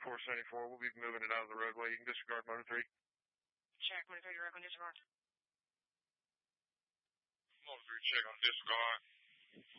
474. We'll be moving it out of the roadway. You can disregard motor 3. Check, motor 3 direct on disregard. Motor 3, check on disregard.